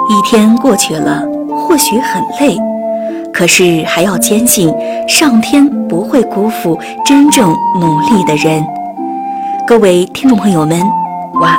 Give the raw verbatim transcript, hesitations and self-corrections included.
一天过去了，或许很累，可是还要坚信上天不会辜负真正努力的人。各位听众朋友们，